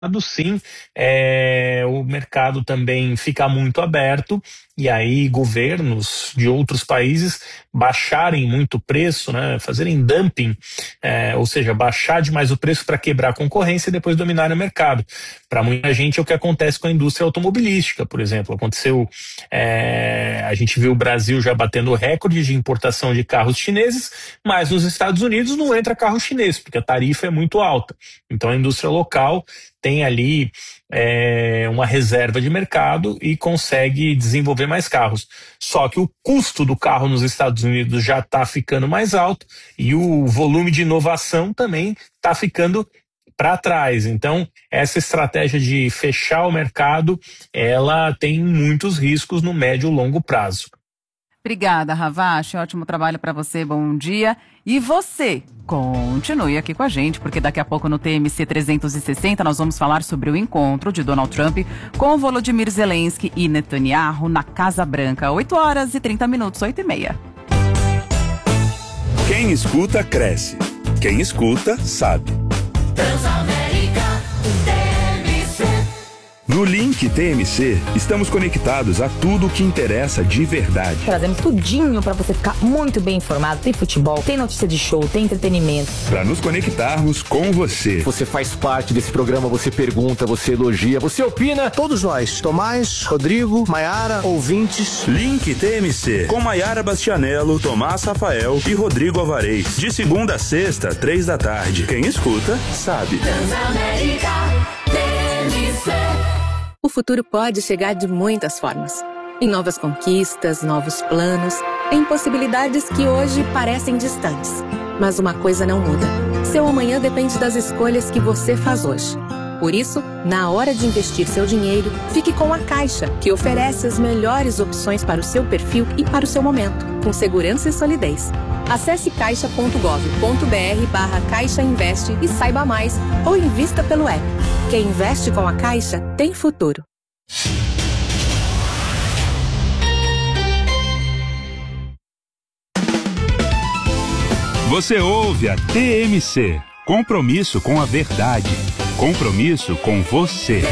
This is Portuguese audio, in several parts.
sim, o mercado também fica muito aberto e aí governos de outros países baixarem muito o preço, né, fazerem dumping, ou seja, baixar demais o preço para quebrar a concorrência e depois dominar o mercado. Para muita gente é o que acontece com a indústria automobilística, por exemplo. Aconteceu, a gente viu o Brasil já batendo recorde de importação de carros chineses, mas nos Estados Unidos não entra carro chinês, porque a tarifa é muito alta. Então a indústria local tem ali uma reserva de mercado e consegue desenvolver mais carros. Só que o custo do carro nos Estados Unidos já está ficando mais alto e o volume de inovação também está ficando para trás. Então, essa estratégia de fechar o mercado, ela tem muitos riscos no médio e longo prazo. Obrigada, Ravache. Ótimo trabalho para você. Bom dia. E você, continue aqui com a gente, porque daqui a pouco no TMC 360 nós vamos falar sobre o encontro de Donald Trump com Volodymyr Zelensky e Netanyahu na Casa Branca. 8h30, 8h30. Quem escuta, cresce. Quem escuta, sabe. No Link TMC, estamos conectados a tudo o que interessa de verdade. Trazemos tudinho para você ficar muito bem informado. Tem futebol, tem notícia de show, tem entretenimento. Para nos conectarmos com você. Você faz parte desse programa, você pergunta, você elogia, você opina. Todos nós, Tomás, Rodrigo, Maiara, ouvintes. Link TMC, com Maiara Bastianello, Tomás Rafael e Rodrigo Alvarez. De segunda a sexta, 15h. Quem escuta, sabe. Transamérica TMC. O futuro pode chegar de muitas formas. Em novas conquistas, novos planos, em possibilidades que hoje parecem distantes. Mas uma coisa não muda. Seu amanhã depende das escolhas que você faz hoje. Por isso, na hora de investir seu dinheiro, fique com a Caixa, que oferece as melhores opções para o seu perfil e para o seu momento, com segurança e solidez. Acesse caixa.gov.br/Caixa Investe e saiba mais, ou invista pelo app. Quem investe com a Caixa tem futuro. Você ouve a TMC. Compromisso com a verdade. Compromisso com você.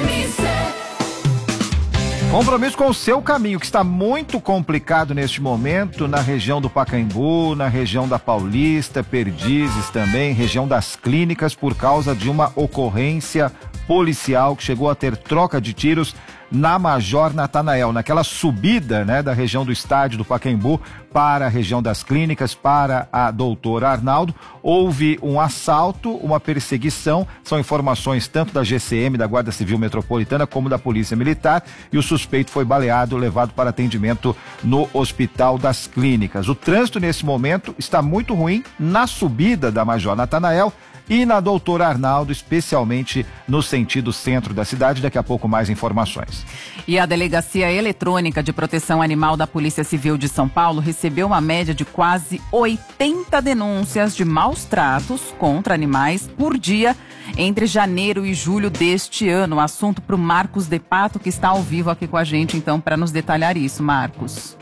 Compromisso com o seu caminho, que está muito complicado neste momento, na região do Pacaembu, na região da Paulista, Perdizes também, região das Clínicas, por causa de uma ocorrência policial que chegou a ter troca de tiros na Major Natanael, naquela subida, né, da região do estádio do Pacaembu para a região das Clínicas, para a Doutor Arnaldo. Houve um assalto, uma perseguição, são informações tanto da GCM, da Guarda Civil Metropolitana, como da Polícia Militar, e o suspeito foi baleado, levado para atendimento no Hospital das Clínicas. O trânsito nesse momento está muito ruim na subida da Major Natanael e na Doutor Arnaldo, especialmente no sentido centro da cidade. Daqui a pouco mais informações. E a Delegacia Eletrônica de Proteção Animal da Polícia Civil de São Paulo recebeu uma média de quase 80 denúncias de maus tratos contra animais por dia entre janeiro e julho deste ano. Assunto para o Marcos De Pato, que está ao vivo aqui com a gente, então, para nos detalhar isso. Marcos.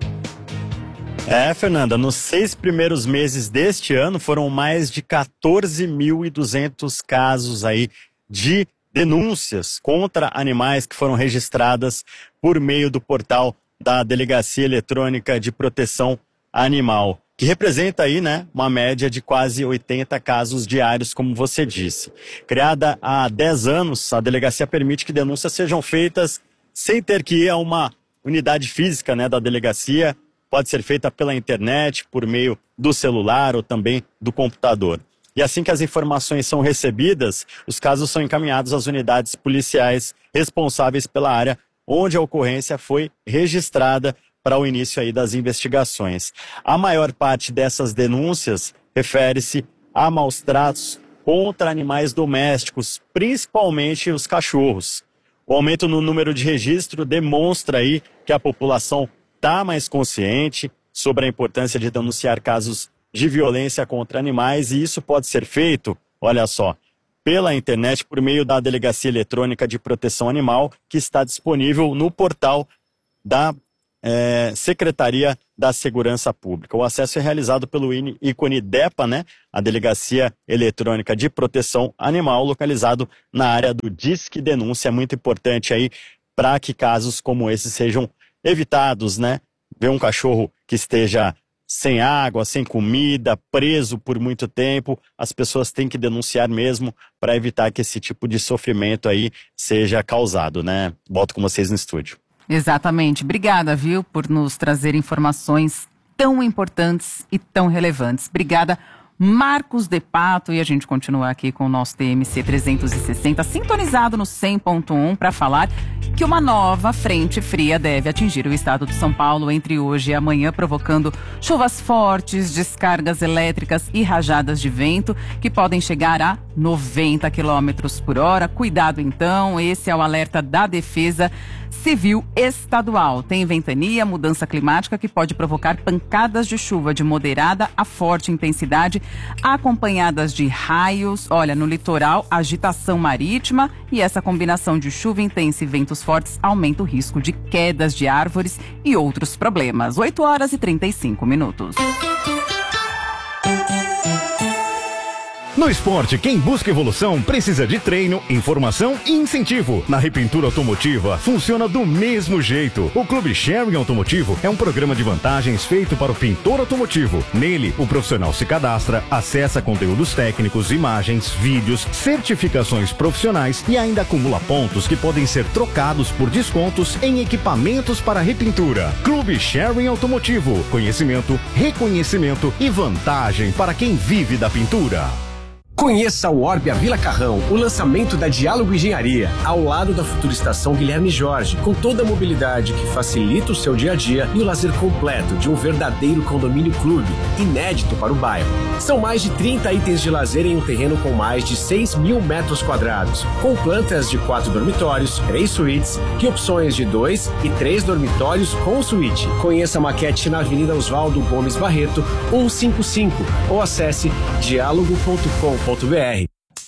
Fernanda, nos 6 primeiros meses deste ano foram mais de 14.200 casos aí de denúncias contra animais que foram registradas por meio do portal da Delegacia Eletrônica de Proteção Animal, que representa aí, né, uma média de quase 80 casos diários, como você disse. Criada há 10 anos, a delegacia permite que denúncias sejam feitas sem ter que ir a uma unidade física, né, da delegacia. Pode ser feita pela internet, por meio do celular ou também do computador. E assim que as informações são recebidas, os casos são encaminhados às unidades policiais responsáveis pela área onde a ocorrência foi registrada para o início aí das investigações. A maior parte dessas denúncias refere-se a maus tratos contra animais domésticos, principalmente os cachorros. O aumento no número de registro demonstra aí que a população está mais consciente sobre a importância de denunciar casos de violência contra animais, e isso pode ser feito, olha só, pela internet por meio da Delegacia Eletrônica de Proteção Animal, que está disponível no portal da Secretaria da Segurança Pública. O acesso é realizado pelo ícone DEPA, né? A Delegacia Eletrônica de Proteção Animal, localizado na área do Disque Denúncia. É muito importante aí para que casos como esse sejam evitados, né? Ver um cachorro que esteja sem água, sem comida, preso por muito tempo, as pessoas têm que denunciar mesmo para evitar que esse tipo de sofrimento aí seja causado, né? Volto com vocês no estúdio. Exatamente. Obrigada, viu, por nos trazer informações tão importantes e tão relevantes. Obrigada, Marcos de Pato, e a gente continua aqui com o nosso TMC 360, sintonizado no 100.1 para falar que uma nova frente fria deve atingir o estado de São Paulo entre hoje e amanhã, provocando chuvas fortes, descargas elétricas e rajadas de vento que podem chegar a 90 km por hora. Cuidado então, esse é o alerta da Defesa Civil Estadual. Tem ventania, mudança climática que pode provocar pancadas de chuva de moderada a forte intensidade, acompanhadas de raios. Olha, no litoral, agitação marítima, e essa combinação de chuva intensa e ventos fortes aumenta o risco de quedas de árvores e outros problemas. 8h35. No esporte, quem busca evolução precisa de treino, informação e incentivo. Na Repintura Automotiva, funciona do mesmo jeito. O Clube Sharing Automotivo é um programa de vantagens feito para o pintor automotivo. Nele, o profissional se cadastra, acessa conteúdos técnicos, imagens, vídeos, certificações profissionais e ainda acumula pontos que podem ser trocados por descontos em equipamentos para repintura. Clube Sharing Automotivo. Conhecimento, reconhecimento e vantagem para quem vive da pintura. Conheça o Orbia Vila Carrão, o lançamento da Diálogo Engenharia, ao lado da futura estação Guilherme Jorge, com toda a mobilidade que facilita o seu dia a dia e o lazer completo de um verdadeiro condomínio clube, inédito para o bairro. São mais de 30 itens de lazer em um terreno com mais de 6.000 metros quadrados, com plantas de 4 dormitórios, 3 suítes e opções de 2 e 3 dormitórios com suíte. Conheça a maquete na Avenida Oswaldo Gomes Barreto, 155, ou acesse diálogo.com.br. Ele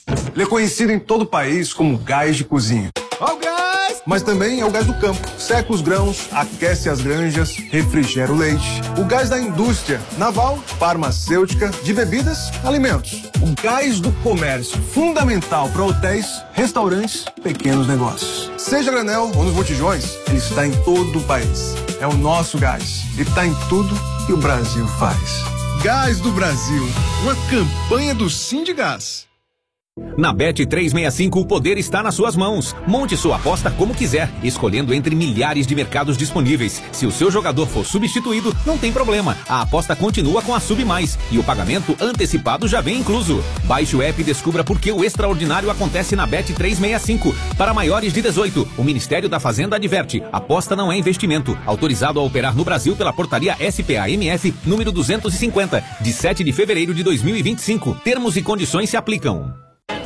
é conhecido em todo o país como gás de cozinha. Ó o gás! Mas também é o gás do campo. Seca os grãos, aquece as granjas, refrigera o leite. O gás da indústria naval, farmacêutica, de bebidas, alimentos. O gás do comércio, fundamental para hotéis, restaurantes, pequenos negócios. Seja a granel ou nos botijões, ele está em todo o país. É o nosso gás. Ele está em tudo que o Brasil faz. Gás do Brasil, uma campanha do Sindigás. Na Bet365 o poder está nas suas mãos. Monte sua aposta como quiser, escolhendo entre milhares de mercados disponíveis. Se o seu jogador for substituído, não tem problema. A aposta continua com a Sub Mais e o pagamento antecipado já vem incluso. Baixe o app e descubra por que o extraordinário acontece na Bet365. Para maiores de 18, o Ministério da Fazenda adverte: aposta não é investimento. Autorizado a operar no Brasil pela portaria SPA-MF número 250, de 7 de fevereiro de 2025. Termos e condições se aplicam.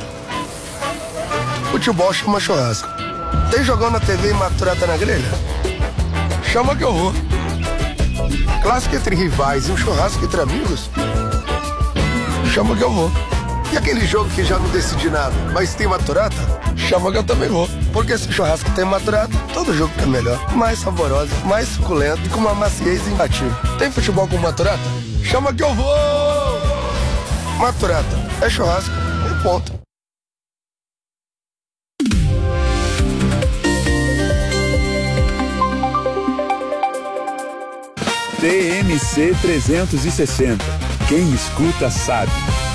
Futebol chama churrasco. Tem jogão na TV e maturata na grelha? Chama que eu vou. Clássico entre rivais e um churrasco entre amigos? Chama que eu vou. E aquele jogo que já não decidi nada, mas tem maturata? Chama que eu também vou. Porque se churrasco tem maturata, todo jogo é melhor. Mais saboroso, mais suculento e com uma maciez imbatível. Tem futebol com maturata? Chama que eu vou! Maturata é churrasco e ponto. TMC 360. Quem escuta sabe.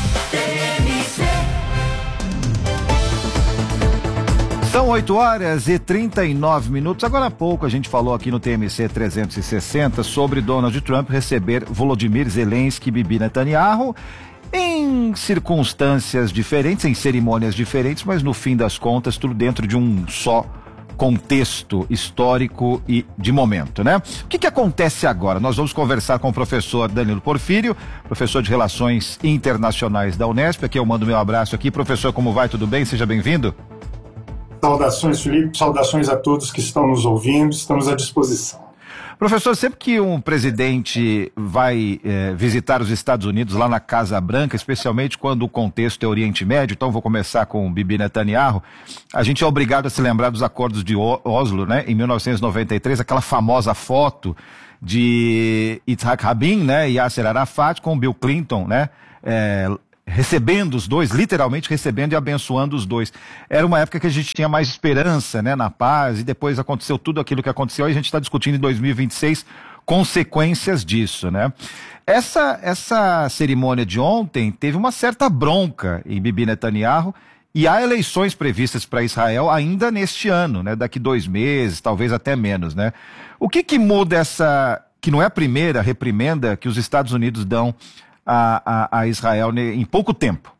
São 8h39. Agora há pouco a gente falou aqui no TMC 360 sobre Donald Trump receber Volodymyr Zelensky e Bibi Netanyahu em circunstâncias diferentes, em cerimônias diferentes, mas no fim das contas tudo dentro de um só contexto histórico e de momento, né? O que acontece agora? Nós vamos conversar com o professor Danilo Porfírio, professor de Relações Internacionais da Unesp. Aqui eu mando meu abraço aqui. Professor, como vai? Tudo bem? Seja bem-vindo. Saudações, Felipe. Saudações a todos que estão nos ouvindo. Estamos à disposição. Professor, sempre que um presidente vai visitar os Estados Unidos lá na Casa Branca, especialmente quando o contexto é Oriente Médio, então vou começar com o Bibi Netanyahu, a gente é obrigado a se lembrar dos acordos de Oslo, né, em 1993, aquela famosa foto de Yitzhak Rabin, né, e Yasser Arafat com Bill Clinton, né, recebendo os dois, literalmente recebendo e abençoando os dois. Era uma época que a gente tinha mais esperança, né, na paz, e depois aconteceu tudo aquilo que aconteceu, e a gente está discutindo em 2026 consequências disso, né? Essa cerimônia de ontem teve uma certa bronca em Bibi Netanyahu, e há eleições previstas para Israel ainda neste ano, né, daqui 2 meses, talvez até menos, né? O que muda que não é a primeira reprimenda que os Estados Unidos dão a Israel em pouco tempo?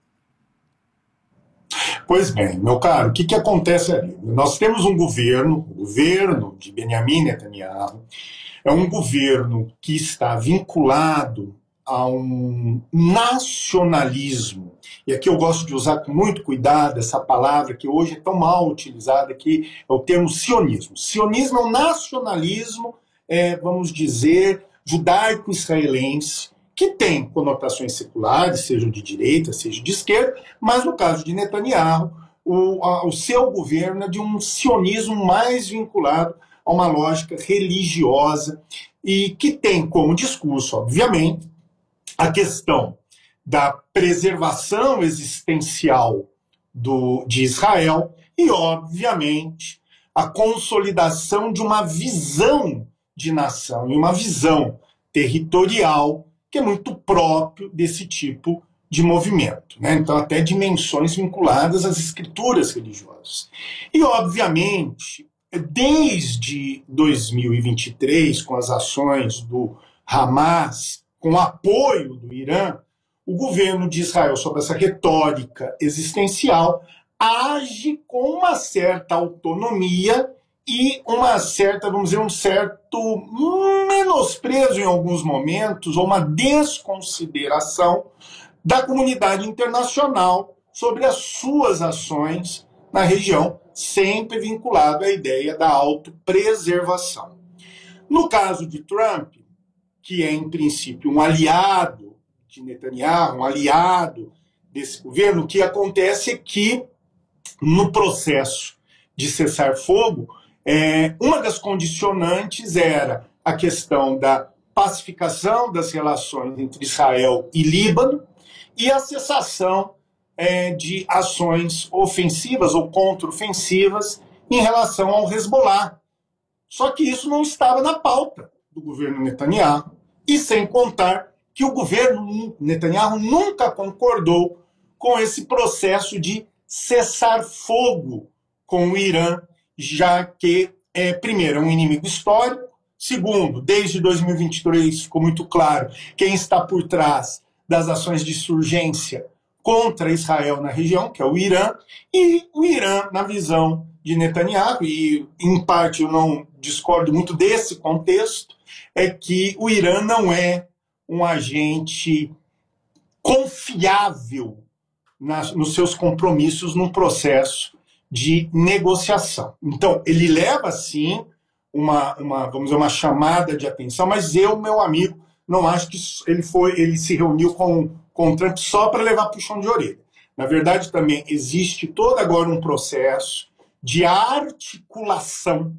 Pois bem, meu caro, o que acontece ali? Nós temos um governo, o governo de Benjamin Netanyahu, é um governo que está vinculado a um nacionalismo, e aqui eu gosto de usar com muito cuidado essa palavra que hoje é tão mal utilizada, que é o termo sionismo. Sionismo é um nacionalismo, vamos dizer, judaico-israelense, que tem conotações seculares, sejam de direita, seja de esquerda, mas no caso de Netanyahu, o seu governo é de um sionismo mais vinculado a uma lógica religiosa e que tem como discurso, obviamente, a questão da preservação existencial de Israel e, obviamente, a consolidação de uma visão de nação e uma visão territorial que é muito próprio desse tipo de movimento, né? Então, até dimensões vinculadas às escrituras religiosas. E, obviamente, desde 2023, com as ações do Hamas, com o apoio do Irã, o governo de Israel, sob essa retórica existencial, age com uma certa autonomia e uma certa, vamos dizer, um certo menosprezo em alguns momentos, ou uma desconsideração da comunidade internacional sobre as suas ações na região, sempre vinculado à ideia da autopreservação. No caso de Trump, que é, em princípio, um aliado de Netanyahu, um aliado desse governo, o que acontece é que, no processo de cessar-fogo, uma das condicionantes era a questão da pacificação das relações entre Israel e Líbano e a cessação de ações ofensivas ou contraofensivas em relação ao Hezbollah. Só que isso não estava na pauta do governo Netanyahu, e sem contar que o governo Netanyahu nunca concordou com esse processo de cessar-fogo com o Irã, já que, primeiro, é um inimigo histórico, segundo, desde 2023 ficou muito claro quem está por trás das ações de insurgência contra Israel na região, que é o Irã, e o Irã, na visão de Netanyahu, e em parte eu não discordo muito desse contexto, é que o Irã não é um agente confiável nos seus compromissos num processo de negociação. Então, ele leva, sim, vamos dizer, uma chamada de atenção, mas eu, meu amigo, não acho que ele se reuniu com o Trump só para levar puxão de orelha. Na verdade, também existe todo agora um processo de articulação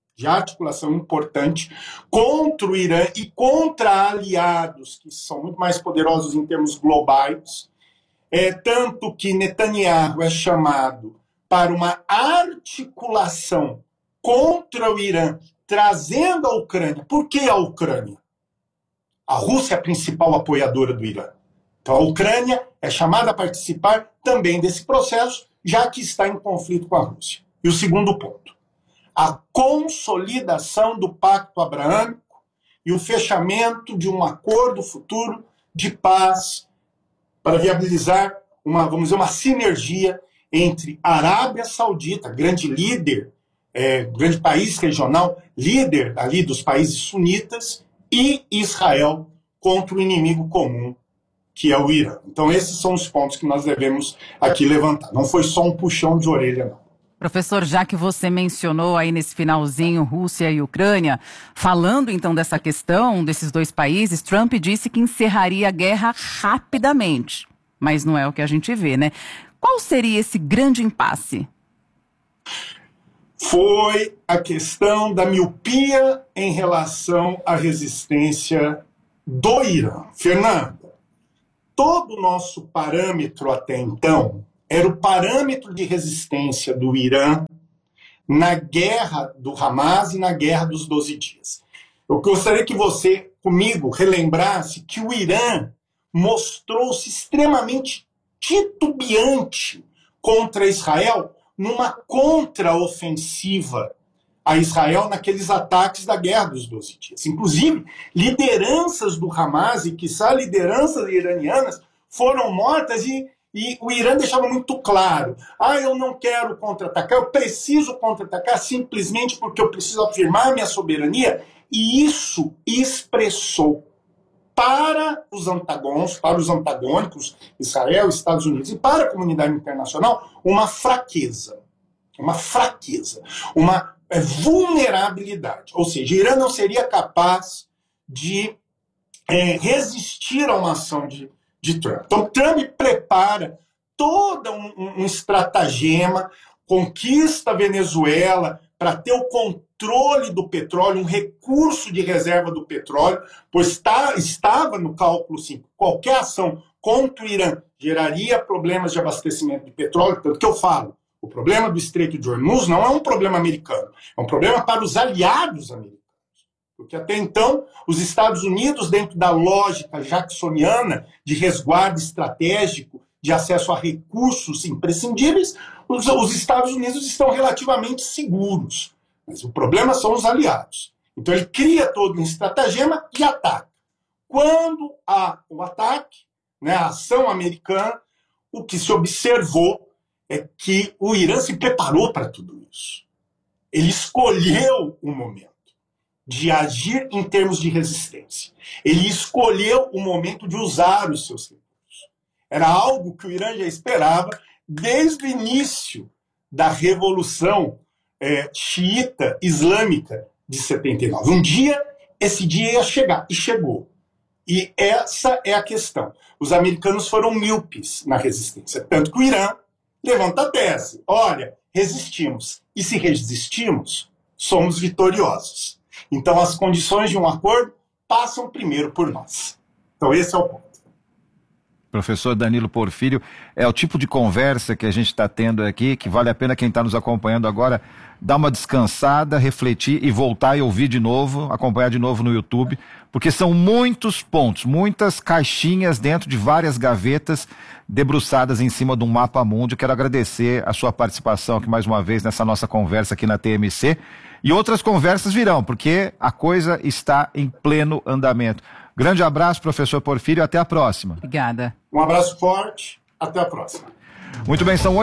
importante contra o Irã e contra aliados que são muito mais poderosos em termos globais, tanto que Netanyahu é chamado para uma articulação contra o Irã, trazendo a Ucrânia. Por que a Ucrânia? A Rússia é a principal apoiadora do Irã. Então a Ucrânia é chamada a participar também desse processo, já que está em conflito com a Rússia. E o segundo ponto, a consolidação do Pacto Abraâmico e o fechamento de um acordo futuro de paz para viabilizar vamos dizer, uma sinergia entre a Arábia Saudita, grande líder, grande país regional, líder ali dos países sunitas, e Israel contra o inimigo comum, que é o Irã. Então esses são os pontos que nós devemos aqui levantar. Não foi só um puxão de orelha, não. Professor, já que você mencionou aí nesse finalzinho Rússia e Ucrânia, falando então dessa questão desses dois países, Trump disse que encerraria a guerra rapidamente, mas não é o que a gente vê, né? Qual seria esse grande impasse? Foi a questão da miopia em relação à resistência do Irã. Fernanda, todo o nosso parâmetro até então era o parâmetro de resistência do Irã na guerra do Hamas e na guerra dos 12 dias. Eu gostaria que você, comigo, relembrasse que o Irã mostrou-se extremamente titubeante contra Israel numa contraofensiva a Israel naqueles ataques da guerra dos 12 dias. Inclusive, lideranças do Hamas e, quiçá, lideranças iranianas foram mortas e o Irã deixava muito claro, eu não quero contra-atacar, eu preciso contra-atacar simplesmente porque eu preciso afirmar minha soberania, e isso expressou para os antagônicos, Israel, Estados Unidos, e para a comunidade internacional, uma fraqueza, uma vulnerabilidade. Ou seja, o Irã não seria capaz de resistir a uma ação de Trump. Então, Trump prepara todo um estratagema, conquista a Venezuela para ter o controle do petróleo, um recurso de reserva do petróleo, pois estava no cálculo 5. Qualquer ação contra o Irã geraria problemas de abastecimento de petróleo, tanto que eu falo, o problema do Estreito de Hormuz não é um problema americano, é um problema para os aliados americanos. Porque até então, os Estados Unidos, dentro da lógica jacksoniana de resguardo estratégico, de acesso a recursos imprescindíveis, os Estados Unidos estão relativamente seguros. Mas o problema são os aliados. Então ele cria todo um estratagema e ataca. Quando há o ataque, a ação americana, o que se observou é que o Irã se preparou para tudo isso. Ele escolheu o momento de agir em termos de resistência. Ele escolheu o momento de usar os seus recursos. Era algo que o Irã já esperava desde o início da Revolução Xiita Islâmica de 79. Esse dia ia chegar, e chegou. E essa é a questão. Os americanos foram míopes na resistência, tanto que o Irã levanta a tese. Olha, resistimos. E se resistimos, somos vitoriosos. Então, as condições de um acordo passam primeiro por nós. Então, esse é o ponto. Professor Danilo Porfírio, é o tipo de conversa que a gente está tendo aqui, que vale a pena quem está nos acompanhando agora dar uma descansada, refletir e voltar e ouvir de novo, acompanhar de novo no YouTube, porque são muitos pontos, muitas caixinhas dentro de várias gavetas debruçadas em cima de um mapa mundo. Quero agradecer a sua participação aqui mais uma vez nessa nossa conversa aqui na TMC. E outras conversas virão, porque a coisa está em pleno andamento. Grande abraço, professor Porfírio, até a próxima. Obrigada. Um abraço forte, até a próxima. Muito bem, são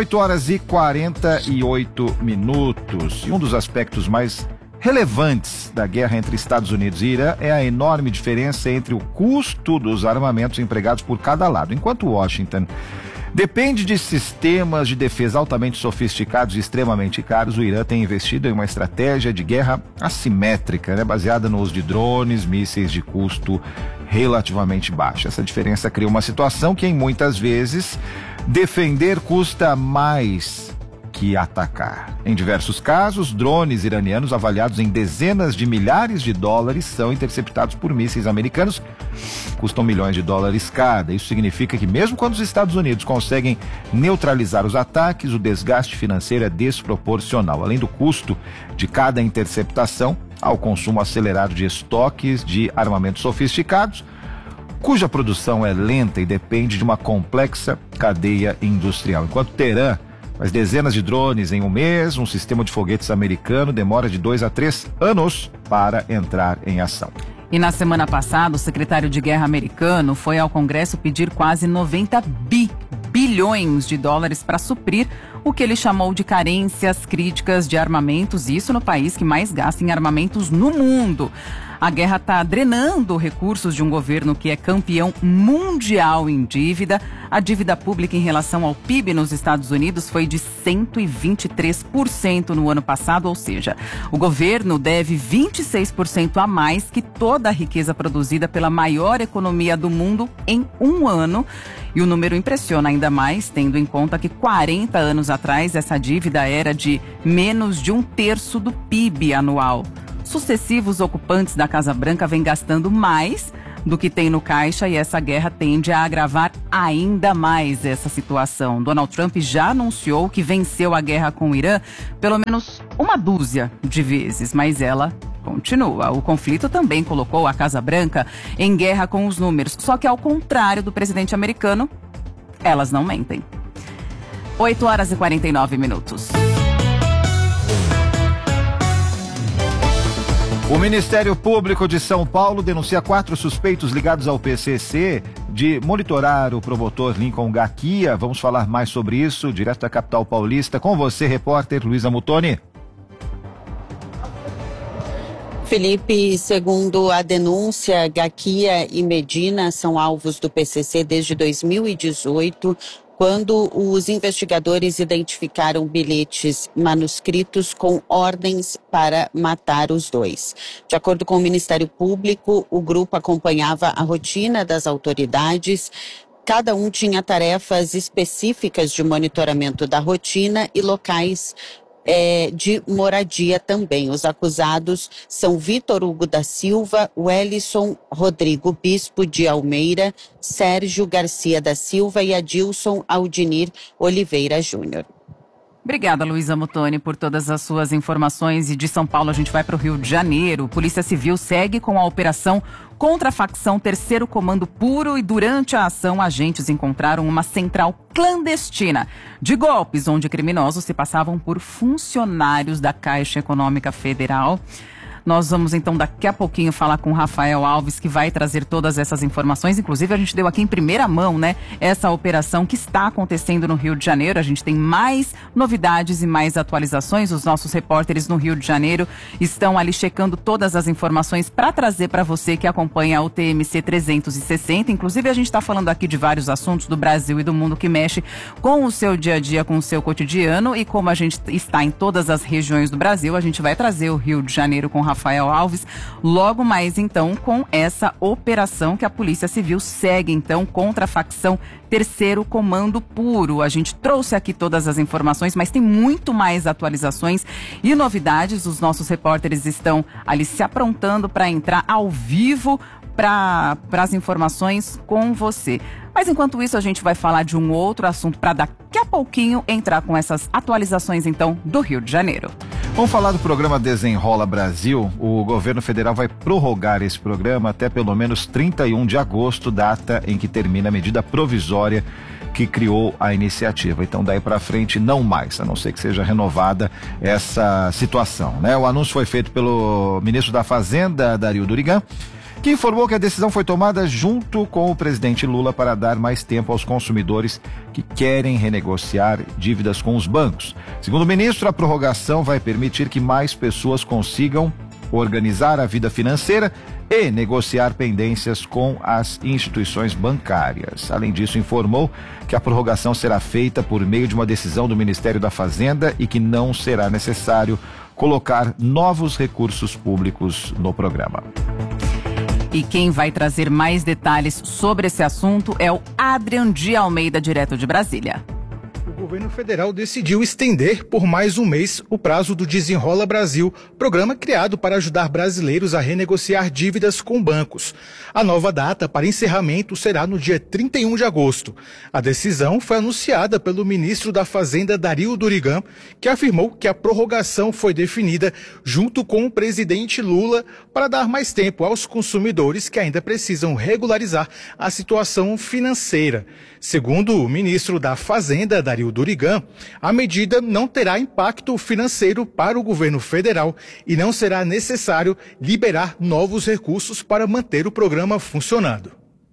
8h48. E um dos aspectos mais relevantes da guerra entre Estados Unidos e Irã é a enorme diferença entre o custo dos armamentos empregados por cada lado. Enquanto Washington depende de sistemas de defesa altamente sofisticados e extremamente caros, o Irã tem investido em uma estratégia de guerra assimétrica, baseada no uso de drones, mísseis de custo relativamente baixo. Essa diferença cria uma situação que, em muitas vezes, defender custa mais que atacar. Em diversos casos, drones iranianos avaliados em dezenas de milhares de dólares são interceptados por mísseis americanos, custam milhões de dólares cada. Isso significa que mesmo quando os Estados Unidos conseguem neutralizar os ataques, o desgaste financeiro é desproporcional. Além do custo de cada interceptação, há o consumo acelerado de estoques de armamentos sofisticados, cuja produção é lenta e depende de uma complexa cadeia industrial. Enquanto Teherã faz dezenas de drones em um mês, um sistema de foguetes americano demora de 2 a 3 anos para entrar em ação. E na semana passada, o secretário de Guerra americano foi ao Congresso pedir quase 90 bilhões de dólares para suprir o que ele chamou de carências críticas de armamentos, isso no país que mais gasta em armamentos no mundo. A guerra está drenando recursos de um governo que é campeão mundial em dívida. A dívida pública em relação ao PIB nos Estados Unidos foi de 123% no ano passado, ou seja, o governo deve 26% a mais que toda a riqueza produzida pela maior economia do mundo em um ano. E o número impressiona ainda mais, tendo em conta que 40 anos atrás essa dívida era de menos de 1/3 do PIB anual. Sucessivos ocupantes da Casa Branca vêm gastando mais do que tem no caixa e essa guerra tende a agravar ainda mais essa situação. Donald Trump já anunciou que venceu a guerra com o Irã pelo menos uma dúzia de vezes, mas ela continua. O conflito também colocou a Casa Branca em guerra com os números, só que ao contrário do presidente americano, elas não mentem. 8h49. O Ministério Público de São Paulo denuncia 4 suspeitos ligados ao PCC de monitorar o promotor Lincoln Gaquia. Vamos falar mais sobre isso, direto da capital paulista. Com você, repórter Luísa Mutoni. Felipe, segundo a denúncia, Gaquia e Medina são alvos do PCC desde 2018, quando os investigadores identificaram bilhetes manuscritos com ordens para matar os dois. De acordo com o Ministério Público, o grupo acompanhava a rotina das autoridades. Cada um tinha tarefas específicas de monitoramento da rotina e locais de moradia também. Os acusados são Vitor Hugo da Silva, Wellison Rodrigo Bispo de Almeida, Sérgio Garcia da Silva e Adilson Aldinir Oliveira Júnior. Obrigada, Luísa Mutoni, por todas as suas informações. E de São Paulo a gente vai para o Rio de Janeiro. Polícia Civil segue com a operação contra a facção Terceiro Comando Puro e durante a ação agentes encontraram uma central clandestina de golpes, onde criminosos se passavam por funcionários da Caixa Econômica Federal. Nós vamos então daqui a pouquinho falar com o Rafael Alves, que vai trazer todas essas informações. Inclusive a gente deu aqui em primeira mão, né, essa operação que está acontecendo no Rio de Janeiro. A gente tem mais novidades e mais atualizações. Os nossos repórteres no Rio de Janeiro estão ali checando todas as informações para trazer para você que acompanha o TMC 360. Inclusive a gente está falando aqui de vários assuntos do Brasil e do mundo que mexe com o seu dia a dia, com o seu cotidiano. E como a gente está em todas as regiões do Brasil, a gente vai trazer o Rio de Janeiro com o Rafael Alves, logo mais então com essa operação que a Polícia Civil segue então contra a facção Terceiro Comando Puro. A gente trouxe aqui todas as informações, mas tem muito mais atualizações e novidades. Os nossos repórteres estão ali se aprontando para entrar ao vivo para as informações com você. Mas enquanto isso a gente vai falar de um outro assunto para daqui a pouquinho entrar com essas atualizações então do Rio de Janeiro. Vamos falar do programa Desenrola Brasil. O governo federal vai prorrogar esse programa até pelo menos 31 de agosto, data em que termina a medida provisória que criou a iniciativa. Então daí para frente não mais, a não ser que seja renovada essa situação, né? O anúncio foi feito pelo ministro da Fazenda, Dario Durigan, que informou que a decisão foi tomada junto com o presidente Lula para dar mais tempo aos consumidores que querem renegociar dívidas com os bancos. Segundo o ministro, a prorrogação vai permitir que mais pessoas consigam organizar a vida financeira e negociar pendências com as instituições bancárias. Além disso, informou que a prorrogação será feita por meio de uma decisão do Ministério da Fazenda e que não será necessário colocar novos recursos públicos no programa. E quem vai trazer mais detalhes sobre esse assunto é o Adrian de Almeida, direto de Brasília. O governo federal decidiu estender por mais um mês o prazo do Desenrola Brasil, programa criado para ajudar brasileiros a renegociar dívidas com bancos. A nova data para encerramento será no dia 31 de agosto. A decisão foi anunciada pelo ministro da Fazenda, Dario Durigan, que afirmou que a prorrogação foi definida junto com o presidente Lula para dar mais tempo aos consumidores que ainda precisam regularizar a situação financeira. Segundo o ministro da Fazenda, Dario Durigan, a medida não terá impacto financeiro para o governo federal e não será necessário liberar novos recursos para manter o programa funcionando.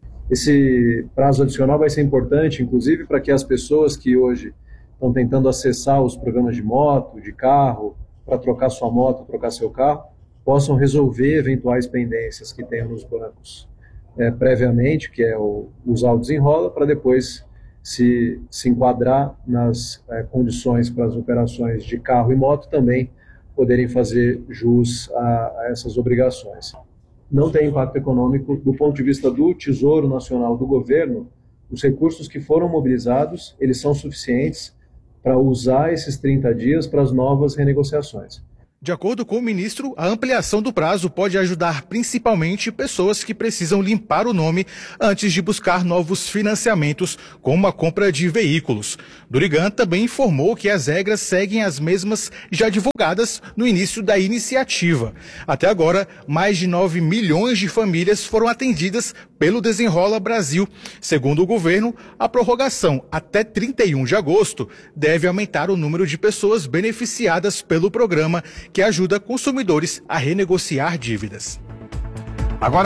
Esse prazo adicional vai ser importante, inclusive, para que as pessoas que hoje estão tentando acessar os programas de moto, de carro, para trocar sua moto, trocar seu carro, possam resolver eventuais pendências que tenham nos bancos previamente, que é usar o desenrola, para depois se enquadrar nas condições para as operações de carro e moto também poderem fazer jus a essas obrigações. Não tem impacto econômico do ponto de vista do Tesouro Nacional do governo. Os recursos que foram mobilizados, eles são suficientes para usar esses 30 dias para as novas renegociações. De acordo com o ministro, a ampliação do prazo pode ajudar principalmente pessoas que precisam limpar o nome antes de buscar novos financiamentos, como a compra de veículos. Durigan também informou que as regras seguem as mesmas já divulgadas no início da iniciativa. Até agora, mais de 9 milhões de famílias foram atendidas pelo Desenrola Brasil. Segundo o governo, a prorrogação até 31 de agosto deve aumentar o número de pessoas beneficiadas pelo programa, que ajuda consumidores a renegociar dívidas. Agora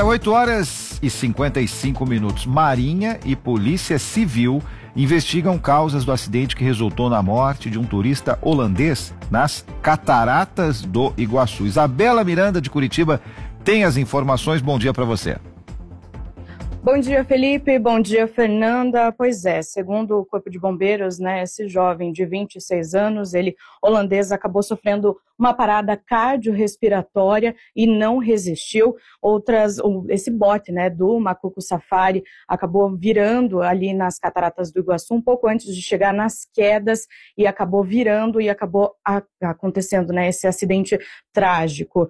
8h55. Marinha e Polícia Civil investigam causas do acidente que resultou na morte de um turista holandês nas Cataratas do Iguaçu. Isabela Miranda, de Curitiba, tem as informações. Bom dia para você. Bom dia, Felipe. Bom dia, Fernanda. Pois é, segundo o Corpo de Bombeiros, esse jovem de 26 anos, ele holandês, acabou sofrendo uma parada cardiorrespiratória e não resistiu. Esse bote, do Macuco Safari acabou virando ali nas Cataratas do Iguaçu, um pouco antes de chegar nas quedas, e acabou virando e acabou acontecendo, esse acidente trágico.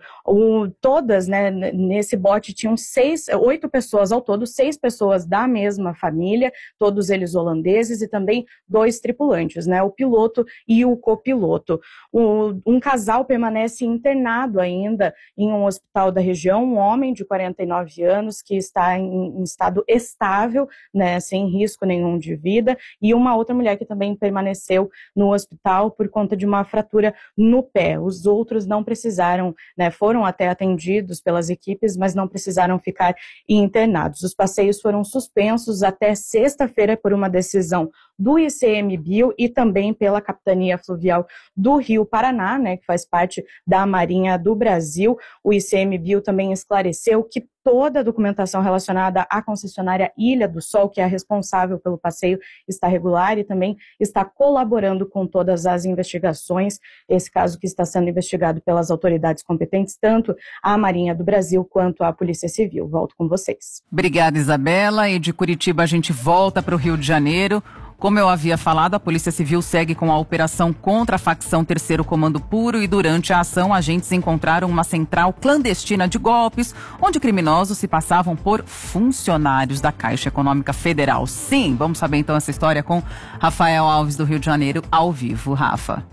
Nesse bote tinham 8 pessoas ao todo, 6 pessoas da mesma família, todos eles holandeses, e também 2 tripulantes, o piloto e o copiloto. Um casal permanece internado ainda em um hospital da região, um homem de 49 anos que está em estado estável, sem risco nenhum de vida, e uma outra mulher que também permaneceu no hospital por conta de uma fratura no pé. Os outros não precisaram, foram até atendidos pelas equipes, mas não precisaram ficar internados. Os passeios foram suspensos até sexta-feira por uma decisão do ICMBio e também pela Capitania Fluvial do Rio Paraná, que faz parte da Marinha do Brasil. O ICMBio também esclareceu que toda a documentação relacionada à concessionária Ilha do Sol, que é a responsável pelo passeio, está regular e também está colaborando com todas as investigações. Esse caso que está sendo investigado pelas autoridades competentes, tanto a Marinha do Brasil quanto a Polícia Civil. Volto com vocês. Obrigada, Isabela. E de Curitiba a gente volta para o Rio de Janeiro. Como eu havia falado, a Polícia Civil segue com a operação contra a facção Terceiro Comando Puro e durante a ação agentes encontraram uma central clandestina de golpes, onde criminosos se passavam por funcionários da Caixa Econômica Federal. Sim, vamos saber então essa história com Rafael Alves do Rio de Janeiro, ao vivo. Rafa.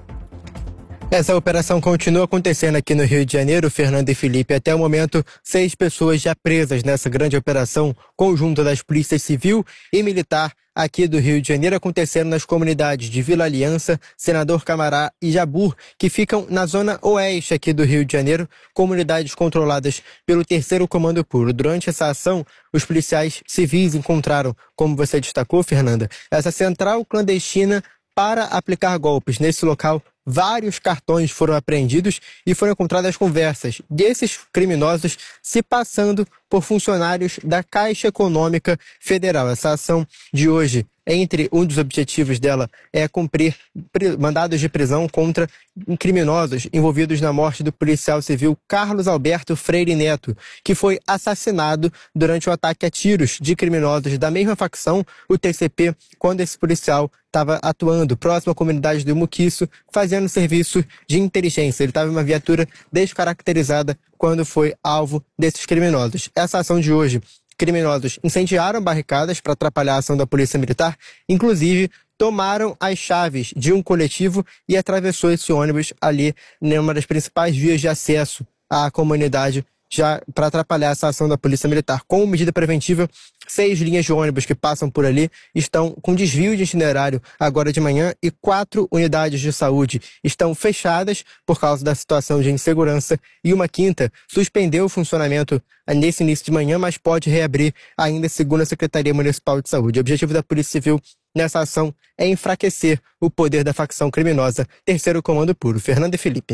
Essa operação continua acontecendo aqui no Rio de Janeiro, Fernando e Felipe. Até o momento, 6 pessoas já presas nessa grande operação conjunta das polícias civil e militar aqui do Rio de Janeiro, acontecendo nas comunidades de Vila Aliança, Senador Camará e Jabur, que ficam na zona oeste aqui do Rio de Janeiro, comunidades controladas pelo Terceiro Comando Puro. Durante essa ação, os policiais civis encontraram, como você destacou, Fernanda, essa central clandestina para aplicar golpes. Nesse local, vários cartões foram apreendidos e foram encontradas conversas desses criminosos se passando por funcionários da Caixa Econômica Federal. Essa ação de hoje, entre um dos objetivos dela, é cumprir mandados de prisão contra criminosos envolvidos na morte do policial civil Carlos Alberto Freire Neto, que foi assassinado durante o ataque a tiros de criminosos da mesma facção, o TCP, quando esse policial estava atuando próximo à comunidade do Muquiço, fazendo serviço de inteligência. Ele estava em uma viatura descaracterizada quando foi alvo desses criminosos. Essa ação de hoje, criminosos incendiaram barricadas para atrapalhar a ação da Polícia Militar, inclusive tomaram as chaves de um coletivo e atravessou esse ônibus ali numa das principais vias de acesso à comunidade, já para atrapalhar essa ação da Polícia Militar. Como medida preventiva, 6 linhas de ônibus que passam por ali estão com desvio de itinerário agora de manhã e 4 unidades de saúde estão fechadas por causa da situação de insegurança e uma quinta suspendeu o funcionamento nesse início de manhã, mas pode reabrir ainda, segundo a Secretaria Municipal de Saúde. O objetivo da Polícia Civil nessa ação é enfraquecer o poder da facção criminosa Terceiro Comando Puro. Fernando e Felipe.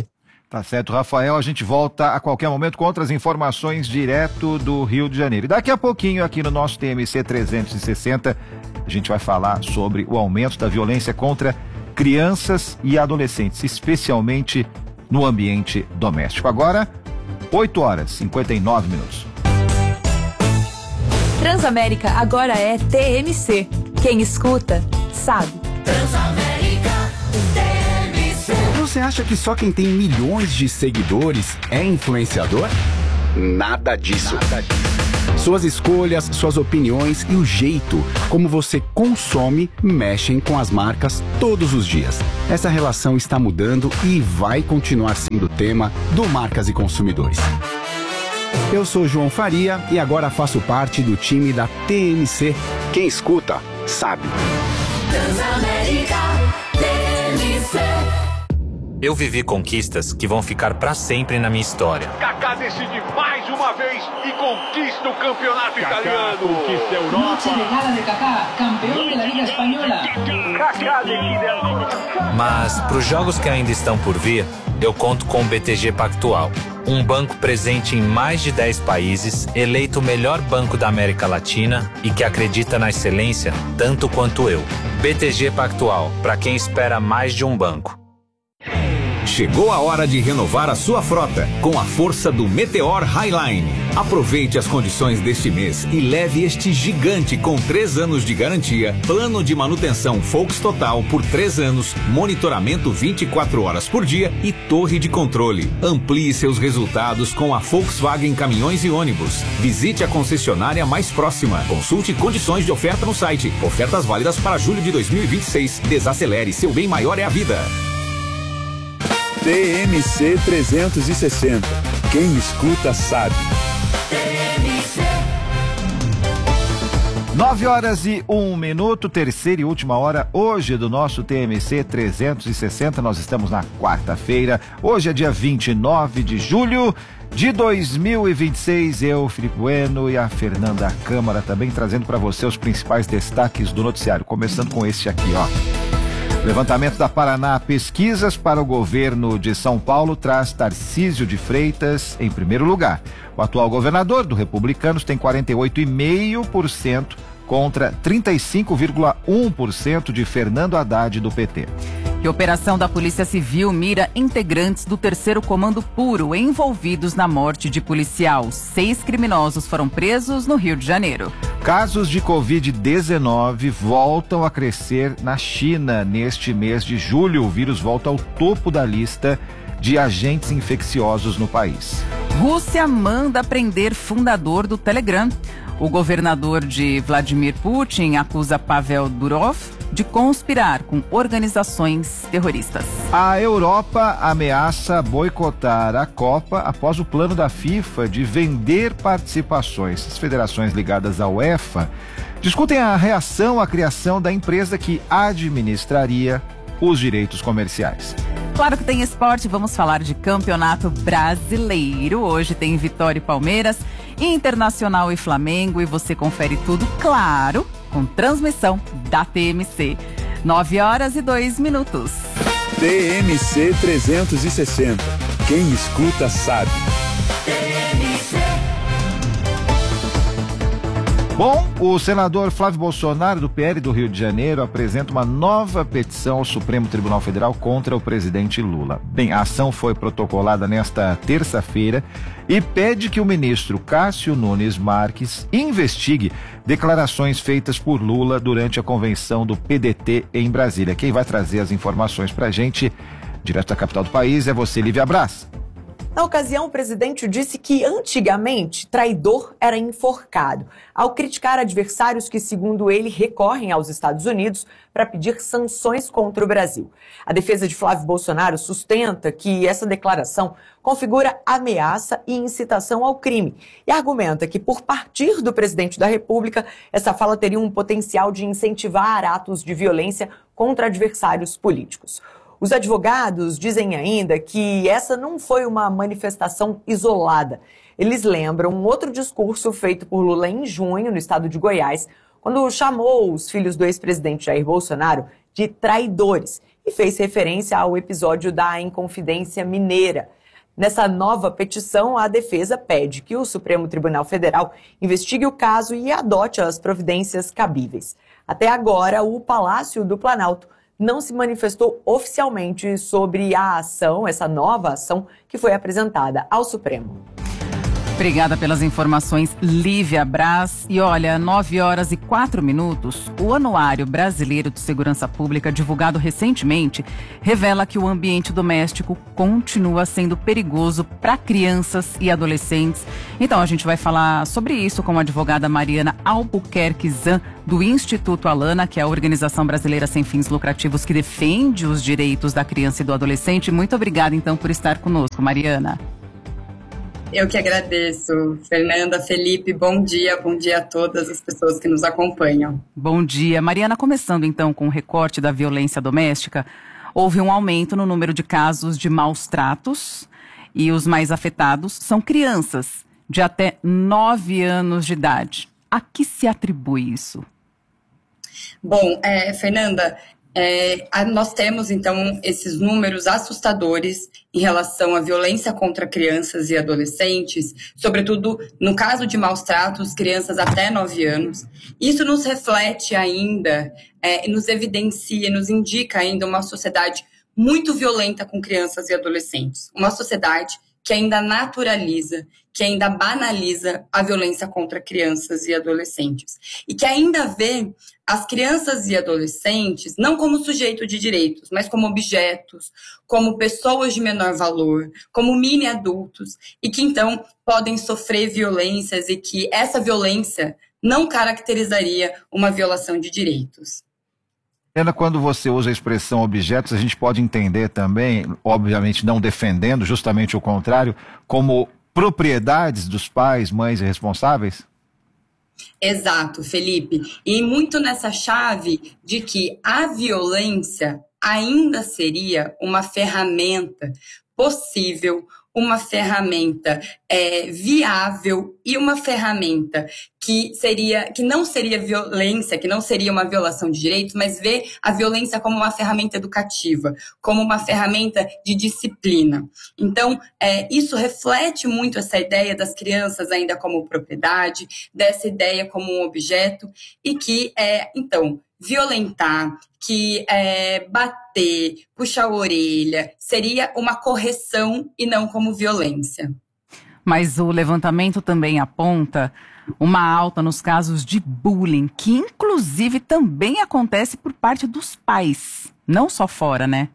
Tá certo, Rafael. A gente volta a qualquer momento com outras informações direto do Rio de Janeiro. E daqui a pouquinho, aqui no nosso TMC 360, a gente vai falar sobre o aumento da violência contra crianças e adolescentes, especialmente no ambiente doméstico. Agora, 8h59. Transamérica agora é TMC. Quem escuta, sabe. Transamérica TMC. Você acha que só quem tem milhões de seguidores é influenciador? Nada disso. Suas escolhas, suas opiniões e o jeito como você consome mexem com as marcas todos os dias. Essa relação está mudando e vai continuar sendo tema do Marcas e Consumidores. Eu sou João Faria e agora faço parte do time da TMC. Quem escuta, sabe. Transamérica TMC. Eu vivi conquistas que vão ficar pra sempre na minha história. Kaká decide mais uma vez e conquista o campeonato italiano. Conquista a Europa. Noche de gala de Kaká, campeão da Liga Espanhola. Kaká decide a Europa. Mas pros jogos que ainda estão por vir, eu conto com o BTG Pactual. Um banco presente em mais de 10 países, eleito o melhor banco da América Latina e que acredita na excelência tanto quanto eu. BTG Pactual, para quem espera mais de um banco. Chegou a hora de renovar a sua frota com a força do Meteor Highline. Aproveite as condições deste mês e leve este gigante com 3 anos de garantia, plano de manutenção Volks Total por 3 anos, monitoramento 24 horas por dia e torre de controle. Amplie seus resultados com a Volkswagen Caminhões e Ônibus. Visite a concessionária mais próxima. Consulte condições de oferta no site. Ofertas válidas para julho de 2026. Desacelere, seu bem maior é a vida. TMC 360. Quem escuta sabe. 9h01, terceira e última hora hoje do nosso TMC 360. Nós estamos na quarta-feira. Hoje é dia 29 de julho de 2026. Eu, Felipe Bueno, e a Fernanda Câmara também trazendo para você os principais destaques do noticiário. Começando com este aqui, ó. Levantamento da Paraná, pesquisas para o governo de São Paulo traz Tarcísio de Freitas em primeiro lugar. O atual governador do Republicanos tem 48,5% contra 35,1% de Fernando Haddad do PT. E operação da Polícia Civil mira integrantes do 3º Comando Puro envolvidos na morte de policial. 6 criminosos foram presos no Rio de Janeiro. Casos de Covid-19 voltam a crescer na China neste mês de julho. O vírus volta ao topo da lista de agentes infecciosos no país. Rússia manda prender fundador do Telegram. O governador de Vladimir Putin acusa Pavel Durov de conspirar com organizações terroristas. A Europa ameaça boicotar a Copa após o plano da FIFA de vender participações. As federações ligadas à UEFA discutem a reação à criação da empresa que administraria os direitos comerciais. Claro que tem esporte, vamos falar de Campeonato Brasileiro. Hoje tem Vitória e Palmeiras, Internacional e Flamengo, e você confere tudo, claro, com transmissão da TMC. 9h02. TMC 360. Quem escuta sabe. Bom, o senador Flávio Bolsonaro, do PL do Rio de Janeiro, apresenta uma nova petição ao Supremo Tribunal Federal contra o presidente Lula. Bem, a ação foi protocolada nesta terça-feira e pede que o ministro Cássio Nunes Marques investigue declarações feitas por Lula durante a convenção do PDT em Brasília. Quem vai trazer as informações pra gente, direto da capital do país, é você, Lívia Braz. Na ocasião, o presidente disse que, antigamente, traidor era enforcado, ao criticar adversários que, segundo ele, recorrem aos Estados Unidos para pedir sanções contra o Brasil. A defesa de Flávio Bolsonaro sustenta que essa declaração configura ameaça e incitação ao crime e argumenta que, por partir do presidente da República, essa fala teria um potencial de incentivar atos de violência contra adversários políticos. Os advogados dizem ainda que essa não foi uma manifestação isolada. Eles lembram um outro discurso feito por Lula em junho, no estado de Goiás, quando chamou os filhos do ex-presidente Jair Bolsonaro de traidores e fez referência ao episódio da Inconfidência Mineira. Nessa nova petição, a defesa pede que o Supremo Tribunal Federal investigue o caso e adote as providências cabíveis. Até agora, o Palácio do Planalto não se manifestou oficialmente sobre a ação, essa nova ação que foi apresentada ao Supremo. Obrigada pelas informações, Lívia Braz. E olha, 9h04, o Anuário Brasileiro de Segurança Pública, divulgado recentemente, revela que o ambiente doméstico continua sendo perigoso para crianças e adolescentes. Então a gente vai falar sobre isso com a advogada Mariana Albuquerque Zan, do Instituto Alana, que é a organização brasileira sem fins lucrativos que defende os direitos da criança e do adolescente. Muito obrigada, então, por estar conosco, Mariana. Eu que agradeço, Fernanda, Felipe, bom dia a todas as pessoas que nos acompanham. Bom dia. Mariana, começando então com o recorte da violência doméstica, houve um aumento no número de casos de maus tratos e os mais afetados são crianças de até 9 anos de idade. A que se atribui isso? Bom, Fernanda, nós temos, então, esses números assustadores em relação à violência contra crianças e adolescentes, sobretudo no caso de maus tratos, crianças até 9 anos. Isso nos reflete ainda, nos evidencia, nos indica ainda uma sociedade muito violenta com crianças e adolescentes. Uma sociedade que ainda naturaliza, que ainda banaliza a violência contra crianças e adolescentes. E que ainda vê as crianças e adolescentes não como sujeito de direitos, mas como objetos, como pessoas de menor valor, como mini adultos, e que então podem sofrer violências e que essa violência não caracterizaria uma violação de direitos. Quando você usa a expressão objetos, a gente pode entender também, obviamente não defendendo, justamente o contrário, como propriedades dos pais, mães e responsáveis? Exato, Felipe. E muito nessa chave de que a violência ainda seria uma ferramenta possível, uma ferramenta viável e uma ferramenta que não seria violência, que não seria uma violação de direitos, mas vê a violência como uma ferramenta educativa, como uma ferramenta de disciplina. Então, isso reflete muito essa ideia das crianças ainda como propriedade, dessa ideia como um objeto, e que, então, violentar, que bater, puxar a orelha, seria uma correção e não como violência. Mas o levantamento também aponta uma alta nos casos de bullying, que inclusive também acontece por parte dos pais, não só fora, né?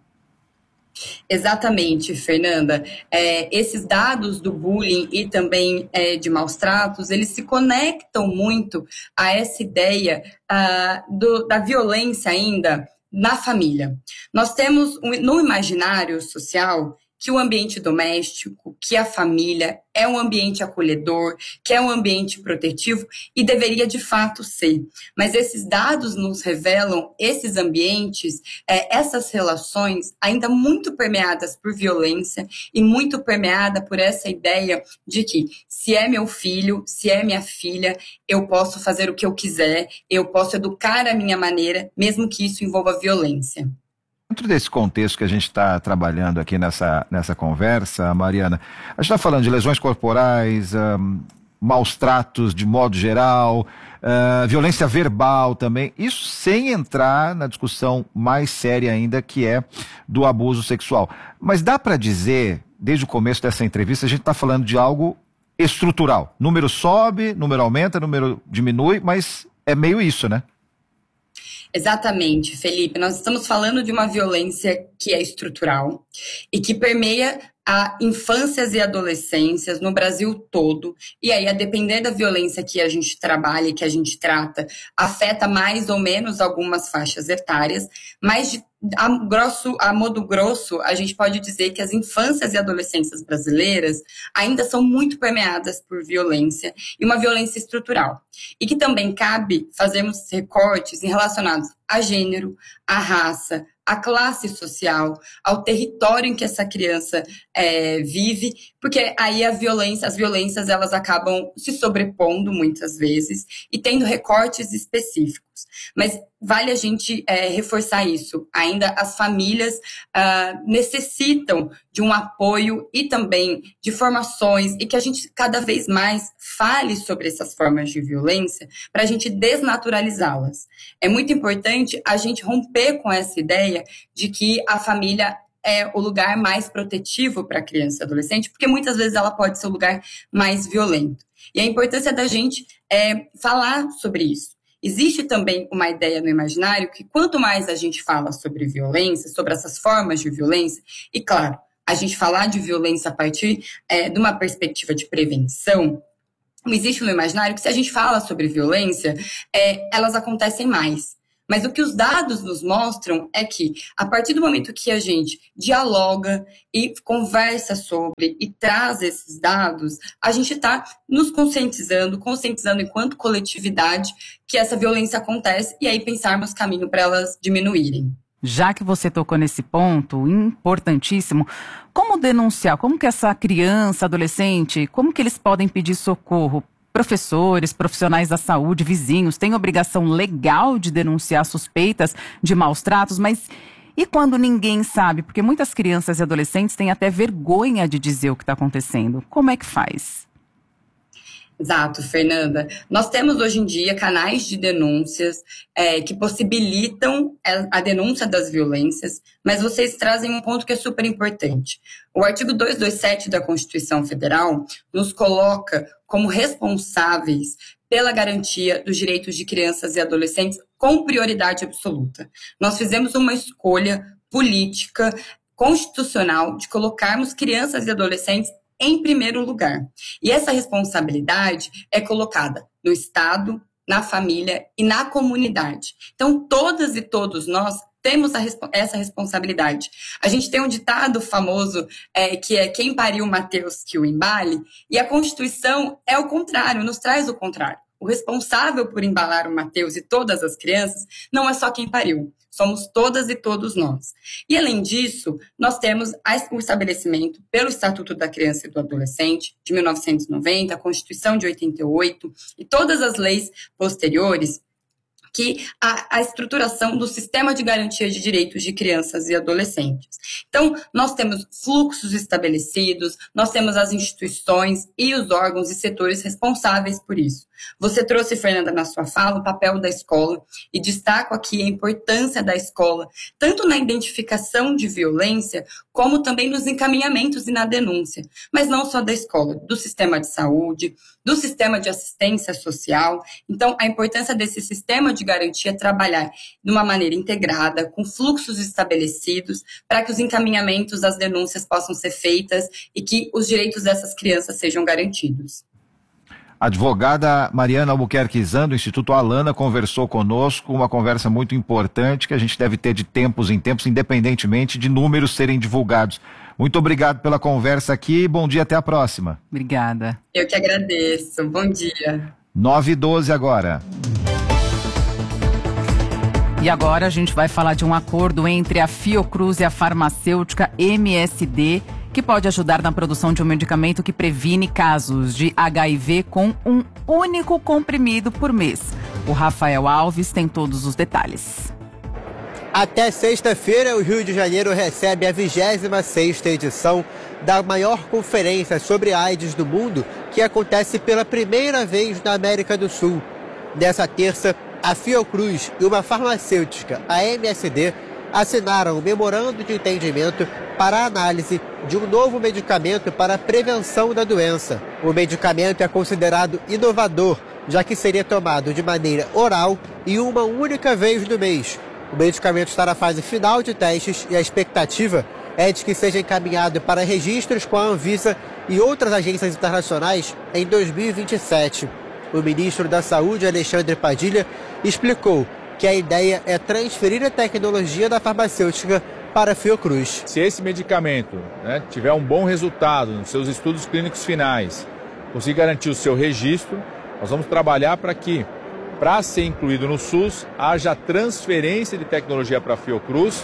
Exatamente, Fernanda. Esses dados do bullying e também de maus tratos, eles se conectam muito a essa ideia da violência ainda na família. Nós temos no imaginário social que o ambiente doméstico, que a família é um ambiente acolhedor, que é um ambiente protetivo e deveria de fato ser. Mas esses dados nos revelam esses ambientes, essas relações ainda muito permeadas por violência e muito permeada por essa ideia de que se é meu filho, se é minha filha, eu posso fazer o que eu quiser, eu posso educar a minha maneira, mesmo que isso envolva violência. Dentro desse contexto que a gente está trabalhando aqui nessa conversa, Mariana, a gente está falando de lesões corporais, maus tratos de modo geral, violência verbal também, isso sem entrar na discussão mais séria ainda, que é do abuso sexual. Mas dá para dizer, desde o começo dessa entrevista, a gente está falando de algo estrutural. Número sobe, número aumenta, número diminui, mas é meio isso, né? Exatamente, Felipe. Nós estamos falando de uma violência que é estrutural e que permeia a infâncias e adolescências no Brasil todo. E aí, a depender da violência que a gente trabalha e que a gente afeta mais ou menos algumas faixas etárias, mas a modo grosso, a gente pode dizer que as infâncias e adolescências brasileiras ainda são muito permeadas por violência e uma violência estrutural. E que também cabe fazermos recortes relacionados a gênero, a raça, à classe social, ao território em que essa criança vive, porque aí as violências elas acabam se sobrepondo muitas vezes e tendo recortes específicos. Mas vale a gente reforçar isso. Ainda as famílias necessitam de um apoio e também de formações e que a gente cada vez mais fale sobre essas formas de violência para a gente desnaturalizá-las. É muito importante a gente romper com essa ideia de que a família é o lugar mais protetivo para a criança e adolescente, porque muitas vezes ela pode ser o lugar mais violento. E a importância da gente falar sobre isso. Existe também uma ideia no imaginário que quanto mais a gente fala sobre violência, sobre essas formas de violência, e claro, a gente falar de violência a partir de uma perspectiva de prevenção, existe no imaginário que se a gente fala sobre violência, elas acontecem mais. Mas o que os dados nos mostram é que, a partir do momento que a gente dialoga e conversa sobre e traz esses dados, a gente está nos conscientizando enquanto coletividade que essa violência acontece e aí pensarmos caminho para elas diminuírem. Já que você tocou nesse ponto importantíssimo, como denunciar? Como que essa criança, adolescente, como que eles podem pedir socorro? Professores, profissionais da saúde, vizinhos, têm obrigação legal de denunciar suspeitas de maus tratos, mas e quando ninguém sabe? Porque muitas crianças e adolescentes têm até vergonha de dizer o que está acontecendo. Como é que faz? Exato, Fernanda. Nós temos hoje em dia canais de denúncias que possibilitam a denúncia das violências, mas vocês trazem um ponto que é super importante. O artigo 227 da Constituição Federal nos coloca como responsáveis pela garantia dos direitos de crianças e adolescentes com prioridade absoluta. Nós fizemos uma escolha política, constitucional, de colocarmos crianças e adolescentes em primeiro lugar. E essa responsabilidade é colocada no Estado, na família e na comunidade. Então, todas e todos nós temos essa responsabilidade. A gente tem um ditado famoso que é quem pariu Mateus que o embale, e a Constituição é o contrário, nos traz o contrário. O responsável por embalar o Mateus e todas as crianças não é só quem pariu, somos todas e todos nós. E, além disso, nós temos o estabelecimento pelo Estatuto da Criança e do Adolescente, de 1990, a Constituição de 88 e todas as leis posteriores, que a estruturação do sistema de garantia de direitos de crianças e adolescentes. Então, nós temos fluxos estabelecidos, nós temos as instituições e os órgãos e setores responsáveis por isso. Você trouxe, Fernanda, na sua fala, o papel da escola, e destaco aqui a importância da escola, tanto na identificação de violência, como também nos encaminhamentos e na denúncia. Mas não só da escola, do sistema de saúde, do sistema de assistência social. Então, a importância desse sistema de garantia é trabalhar de uma maneira integrada, com fluxos estabelecidos, para que os encaminhamentos, as denúncias possam ser feitas e que os direitos dessas crianças sejam garantidos. A advogada Mariana Albuquerque Zan, do Instituto Alana, conversou conosco, uma conversa muito importante que a gente deve ter de tempos em tempos, independentemente de números serem divulgados. Muito obrigado pela conversa aqui, bom dia, até a próxima. Obrigada. Eu que agradeço, bom dia. 9h12 agora. E agora a gente vai falar de um acordo entre a Fiocruz e a farmacêutica MSD, que pode ajudar na produção de um medicamento que previne casos de HIV com um único comprimido por mês. O Rafael Alves tem todos os detalhes. Até sexta-feira, o Rio de Janeiro recebe a 26ª edição da maior conferência sobre AIDS do mundo, que acontece pela primeira vez na América do Sul. Nessa terça, a Fiocruz e uma farmacêutica, a MSD, assinaram um memorando de entendimento para a análise de um novo medicamento para a prevenção da doença. O medicamento é considerado inovador, já que seria tomado de maneira oral e uma única vez no mês. O medicamento está na fase final de testes e a expectativa é de que seja encaminhado para registros com a Anvisa e outras agências internacionais em 2027. O ministro da Saúde, Alexandre Padilha, explicou que a ideia é transferir a tecnologia da farmacêutica para a Fiocruz. Se esse medicamento tiver um bom resultado nos seus estudos clínicos finais, conseguir garantir o seu registro, nós vamos trabalhar para que, para ser incluído no SUS, haja transferência de tecnologia para a Fiocruz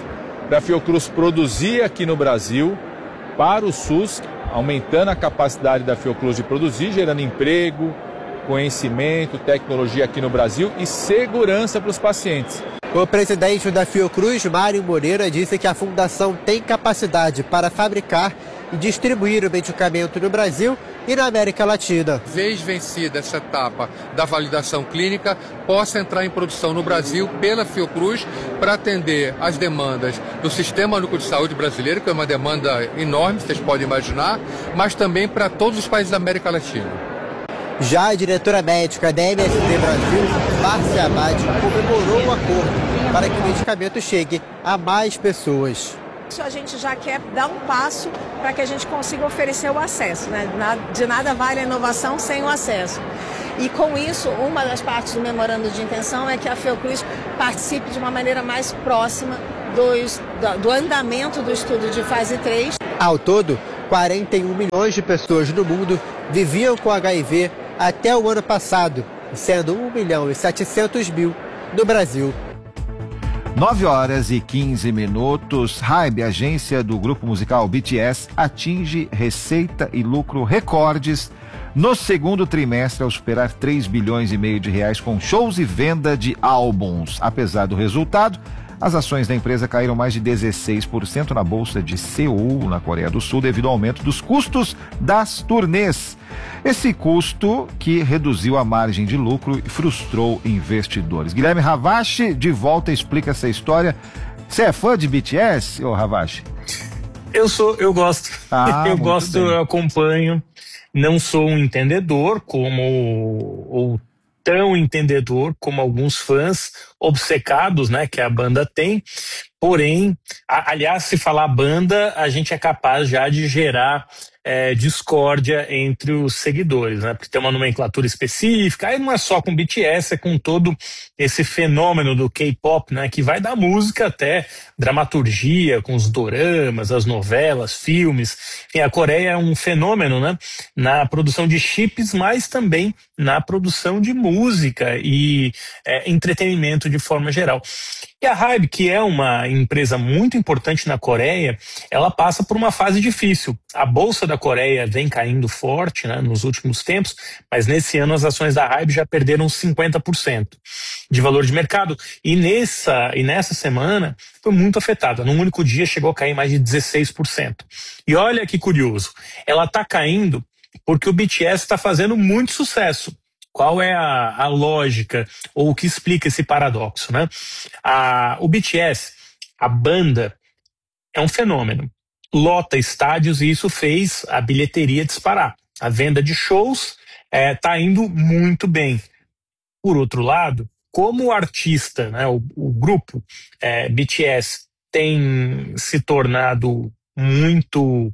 para a Fiocruz produzir aqui no Brasil para o SUS, aumentando a capacidade da Fiocruz de produzir, gerando emprego, conhecimento, tecnologia aqui no Brasil e segurança para os pacientes. O presidente da Fiocruz, Mário Moreira, disse que a fundação tem capacidade para fabricar e distribuir o medicamento no Brasil e na América Latina. Vez vencida essa etapa da validação clínica, possa entrar em produção no Brasil pela Fiocruz para atender as demandas do Sistema Único de Saúde brasileiro, que é uma demanda enorme, vocês podem imaginar, mas também para todos os países da América Latina. Já a diretora médica da MSD Brasil, Márcia Abad, comemorou o acordo para que o medicamento chegue a mais pessoas. A gente já quer dar um passo para que a gente consiga oferecer o acesso, né? De nada vale a inovação sem o acesso. E com isso, uma das partes do memorando de intenção é que a Fiocruz participe de uma maneira mais próxima do andamento do estudo de fase 3. Ao todo, 41 milhões de pessoas no mundo viviam com HIV até o ano passado, sendo 1.700.000 no Brasil. 9h15. Hybe, agência do grupo musical BTS, atinge receita e lucro recordes no segundo trimestre ao superar 3 bilhões e meio de reais com shows e venda de álbuns. Apesar do resultado, as ações da empresa caíram mais de 16% na bolsa de Seul, na Coreia do Sul, devido ao aumento dos custos das turnês. Esse custo que reduziu a margem de lucro e frustrou investidores. Guilherme Ravache, de volta, explica essa história. Você é fã de BTS, ô Ravache? Eu gosto. Eu gosto, bem. Eu acompanho. Não sou um entendedor ou tão entendedor como alguns fãs obcecados, né, que a banda tem. Porém, aliás, se falar banda, a gente é capaz já de gerar discórdia entre os seguidores, né? Porque tem uma nomenclatura específica, aí não é só com BTS, é com todo esse fenômeno do K-pop, né? Que vai da música até dramaturgia, com os doramas, as novelas, filmes. Enfim, a Coreia é um fenômeno, né? Na produção de chips, mas também na produção de música e entretenimento de forma geral. E a Hybe, que é uma empresa muito importante na Coreia, ela passa por uma fase difícil. A bolsa da Coreia vem caindo forte, né, nos últimos tempos, mas nesse ano as ações da Hybe já perderam 50% de valor de mercado. E nessa semana foi muito afetada. Num único dia chegou a cair mais de 16%. E olha que curioso, ela está caindo porque o BTS está fazendo muito sucesso. Qual é a lógica ou o que explica esse paradoxo, né? O BTS, a banda, é um fenômeno. Lota estádios e isso fez a bilheteria disparar. A venda de shows está indo muito bem. Por outro lado, como o artista, né, o grupo BTS tem se tornado muito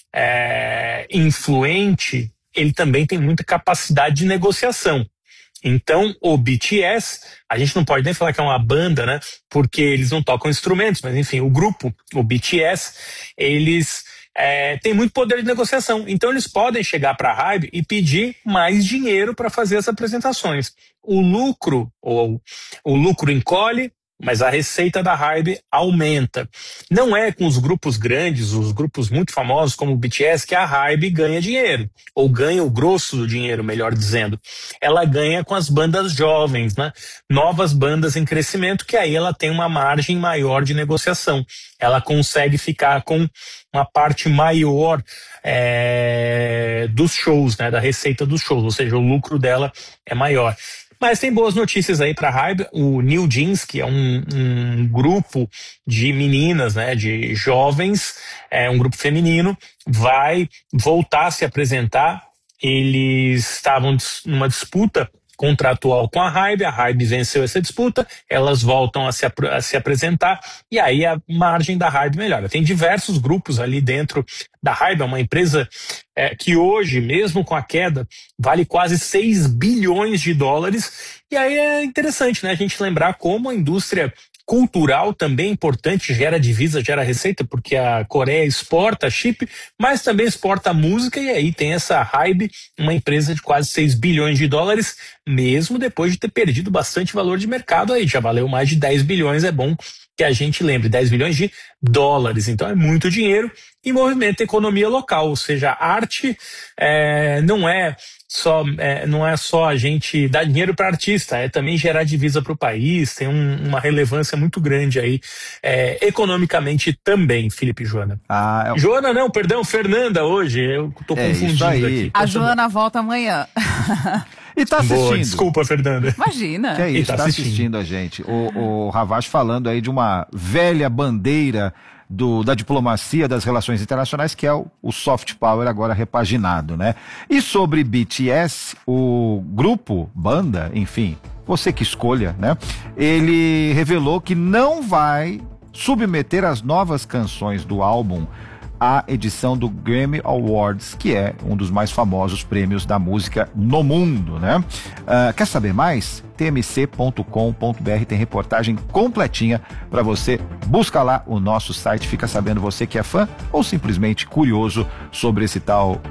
influente, ele também tem muita capacidade de negociação. Então, o BTS, a gente não pode nem falar que é uma banda, né? Porque eles não tocam instrumentos, mas enfim, o grupo, o BTS, eles têm muito poder de negociação. Então, eles podem chegar para a Hybe e pedir mais dinheiro para fazer as apresentações. O lucro encolhe, mas a receita da Hybe aumenta. Não é com os grupos grandes, os grupos muito famosos como o BTS, que a Hybe ganha dinheiro, ou ganha o grosso do dinheiro, melhor dizendo. Ela ganha com as bandas jovens, né? Novas bandas em crescimento, que aí ela tem uma margem maior de negociação. Ela consegue ficar com uma parte maior dos shows, né? Da receita dos shows, ou seja, o lucro dela é maior. Mas tem boas notícias aí para a Hybe. O New Jeans, que é um grupo de meninas, né, de jovens, um grupo feminino, vai voltar a se apresentar. Eles estavam numa disputa contratual com a Hybe venceu essa disputa, elas voltam a se apresentar e aí a margem da Hybe melhora. Tem diversos grupos ali dentro da Hybe, é uma empresa que hoje, mesmo com a queda, vale quase 6 bilhões de dólares. E aí é interessante, né, a gente lembrar como a indústria cultural também importante, gera divisa, gera receita, porque a Coreia exporta chip, mas também exporta música, e aí tem essa Hybe, uma empresa de quase 6 bilhões de dólares, mesmo depois de ter perdido bastante valor de mercado aí, já valeu mais de 10 bilhões, é bom que a gente lembre, 10 bilhões de dólares, então é muito dinheiro e movimenta a economia local, ou seja, a arte não é só a gente dar dinheiro para artista, é também gerar divisa para o país, tem uma relevância muito grande aí, economicamente também, Felipe e Joana. Joana não, perdão, Fernanda hoje, eu tô confundindo aqui. A Joana volta amanhã. E tá assistindo. Boa, desculpa, Fernanda. Imagina. Que é isso, tá assistindo a gente. O Ravache falando aí de uma velha bandeira da diplomacia, das relações internacionais, que é o soft power agora repaginado, né? E sobre BTS, o grupo, banda, enfim, você que escolha, né? Ele revelou que não vai submeter as novas canções do álbum à edição do Grammy Awards, que é um dos mais famosos prêmios da música no mundo, né? Quer saber mais? tmc.com.br tem reportagem completinha para você. Busca lá o nosso site, fica sabendo você que é fã ou simplesmente curioso sobre esse tal